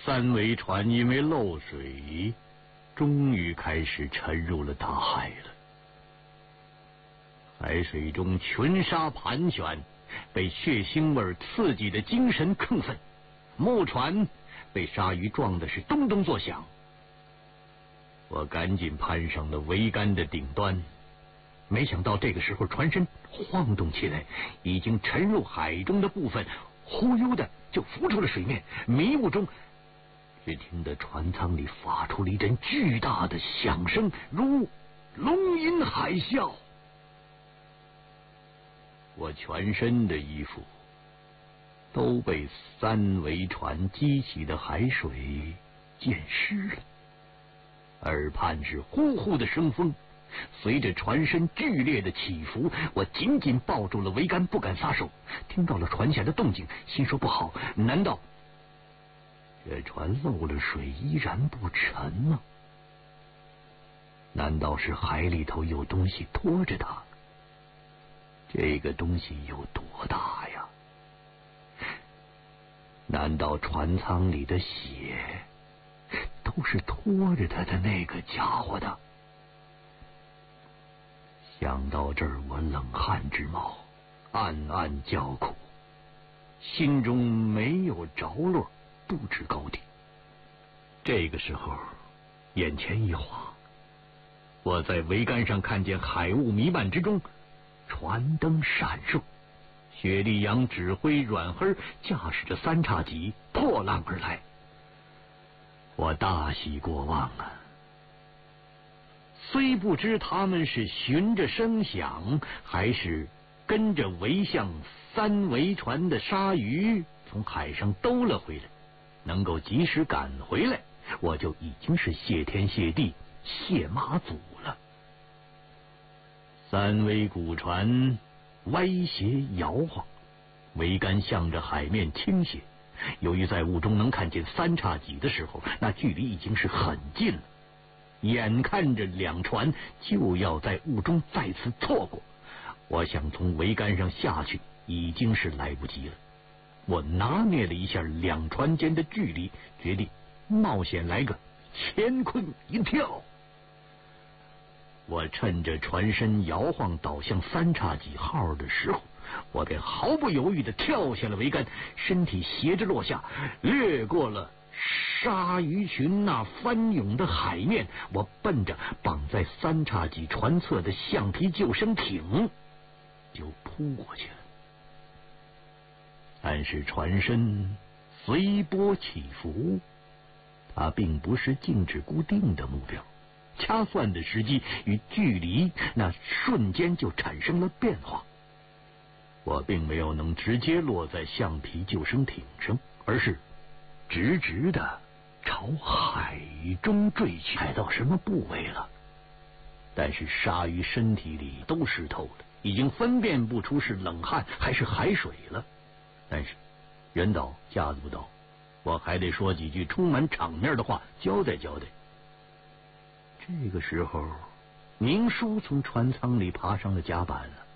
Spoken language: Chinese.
三桅船因为漏水，终于开始沉入了大海了。海水中群鲨盘旋，被血腥味刺激的精神亢奋，木船被鲨鱼撞的是咚咚作响。我赶紧攀上了桅杆的顶端，没想到这个时候船身晃动起来，已经沉入海中的部分忽悠的就浮出了水面。迷雾中只听得船舱里发出了一阵巨大的响声，如龙吟海啸。我全身的衣服都被三桅船激起的海水溅湿了，耳畔是呼呼的生风。随着船身剧烈的起伏，我紧紧抱住了桅杆，不敢撒手。听到了船下的动静，心说不好，难道这船漏了水依然不沉吗？难道是海里头有东西拖着它？这个东西有多大呀？难道船舱里的血都是拖着它的那个家伙的？想到这儿，我冷汗直冒，暗暗叫苦，心中没有着落，不知高低。这个时候，眼前一滑，我在桅杆上看见海雾弥漫之中，船灯闪烁，雪莉杨指挥阮黑驾驶着三叉戟破浪而来。我大喜过望啊！虽不知他们是循着声响，还是跟着围向三桅船的鲨鱼从海上兜了回来，能够及时赶回来，我就已经是谢天谢地谢妈祖了。三桅古船歪斜摇晃，桅杆向着海面倾斜。由于在雾中能看见三叉戟的时候，那距离已经是很近了，眼看着两船就要在雾中再次错过，我想从桅杆上下去已经是来不及了。我拿捏了一下两船间的距离，决定冒险来个乾坤一跳。我趁着船身摇晃倒向三叉戟号的时候，我便毫不犹豫地跳下了桅杆，身体斜着落下，掠过了鲨鱼群那翻涌的海面。我奔着绑在三叉戟船侧的橡皮救生艇就扑过去了。但是船身随波起伏，它并不是静止固定的目标，掐算的时机与距离那瞬间就产生了变化。我并没有能直接落在橡皮救生艇上，而是直直的朝海中坠去。踩到什么部位了？但是鲨鱼身体里都湿透了，已经分辨不出是冷汗还是海水了。但是人倒架子不倒，我还得说几句充满场面的话交代交代。这个时候，明叔从船舱里爬上了甲板了。